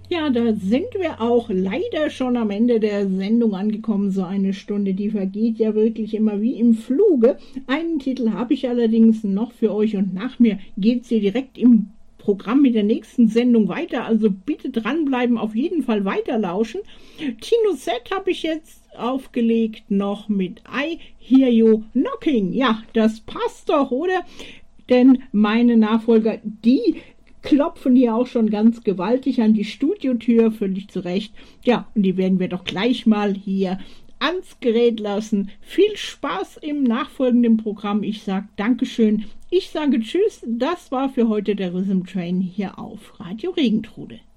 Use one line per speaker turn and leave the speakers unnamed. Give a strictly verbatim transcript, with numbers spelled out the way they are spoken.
Ja, da sind wir auch leider schon am Ende der Sendung angekommen. So eine Stunde, die vergeht ja wirklich immer wie im Fluge. Einen Titel habe ich allerdings noch für euch und nach mir geht es hier direkt im Programm mit der nächsten Sendung weiter. Also bitte dranbleiben, auf jeden Fall weiterlauschen. Tino Set habe ich jetzt aufgelegt noch mit I Hear You Knocking. Ja, das passt doch, oder? Denn meine Nachfolger, die klopfen hier auch schon ganz gewaltig an die Studiotür, völlig zu Recht. Ja, und die werden wir doch gleich mal hier ans Gerät lassen. Viel Spaß im nachfolgenden Programm. Ich sage Dankeschön. Ich sage Tschüss. Das war für heute der Rhythm Train hier auf Radio Regentrude.